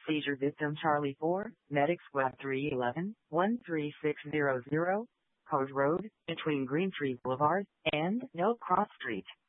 Seizure victim Charlie 4, Medic Squad 311, 13600, Code Road, between Green Tree Boulevard and No Cross Street.